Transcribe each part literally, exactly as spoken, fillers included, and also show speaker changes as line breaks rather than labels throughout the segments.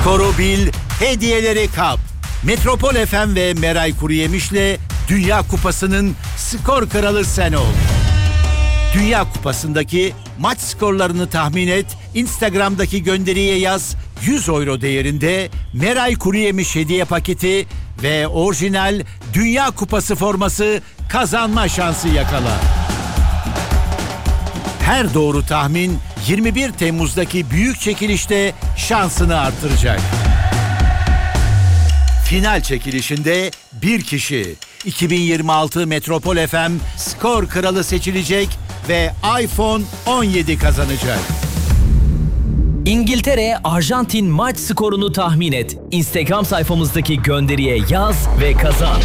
Skoru bil, hediyeleri kap. Metropol F M ve Meray Kuruyemiş'le Dünya Kupası'nın skor kralı sen ol. Dünya Kupası'ndaki maç skorlarını tahmin et, Instagram'daki gönderiye yaz, yüz euro değerinde Meray Kuruyemiş hediye paketi ve orijinal Dünya Kupası forması kazanma şansı yakala. Her doğru tahmin yirmi bir Temmuz'daki büyük çekilişte şansını artıracak. Final çekilişinde bir kişi iki bin yirmi altı Metropol F M skor kralı seçilecek ve iPhone on yedi kazanacak.
İngiltere, Arjantin maç skorunu tahmin et. Instagram sayfamızdaki gönderiye yaz ve kazan.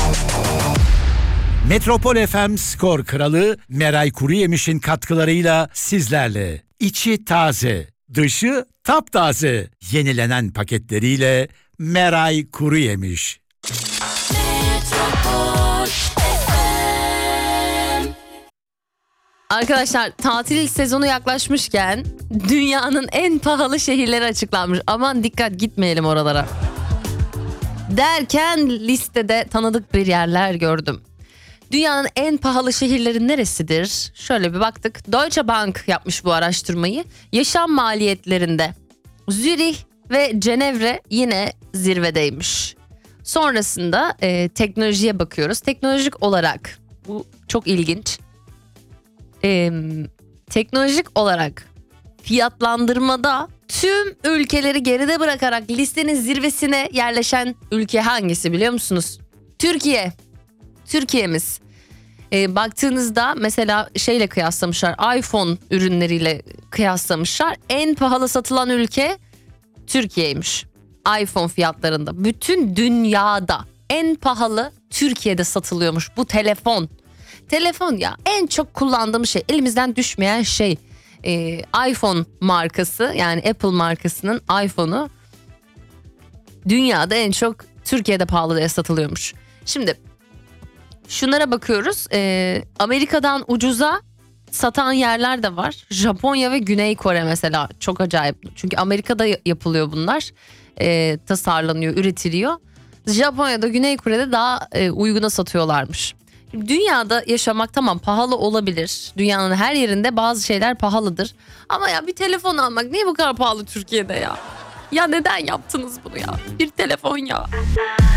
Metropol F M skor kralı Meray Kuruyemiş'in katkılarıyla sizlerle. İçi taze, dışı taptaze. Yenilenen paketleriyle Meray Kuruyemiş.
Arkadaşlar, tatil sezonu yaklaşmışken dünyanın en pahalı şehirleri açıklanmış. Aman dikkat, gitmeyelim oralara. Derken listede tanıdık bir yerler gördüm. Dünyanın en pahalı şehirleri neresidir? Şöyle bir baktık. Deutsche Bank yapmış bu araştırmayı. Yaşam maliyetlerinde Zürih ve Cenevre yine zirvedeymiş. Sonrasında e, teknolojiye bakıyoruz. Teknolojik olarak bu çok ilginç. E, teknolojik olarak fiyatlandırmada tüm ülkeleri geride bırakarak listenin zirvesine yerleşen ülke hangisi biliyor musunuz? Türkiye. Türkiye'miz. E, baktığınızda mesela şeyle kıyaslamışlar, iPhone ürünleriyle kıyaslamışlar. En pahalı satılan ülke Türkiye'ymiş. iPhone fiyatlarında. Bütün dünyada en pahalı Türkiye'de satılıyormuş bu telefon. Telefon ya, en çok kullandığım şey, elimizden düşmeyen şey. E, iPhone markası, yani Apple markasının iPhone'u dünyada en çok Türkiye'de pahalı diye satılıyormuş. Şimdi şunlara bakıyoruz. E, Amerika'dan ucuza satan yerler de var. Japonya ve Güney Kore mesela çok acayip. Çünkü Amerika'da yapılıyor bunlar. E, tasarlanıyor, üretiliyor. Japonya'da, Güney Kore'de daha e, uyguna satıyorlarmış. Dünyada yaşamak tamam pahalı olabilir. Dünyanın her yerinde bazı şeyler pahalıdır. Ama ya bir telefon almak niye bu kadar pahalı Türkiye'de ya? Ya neden yaptınız bunu ya? Bir telefon ya.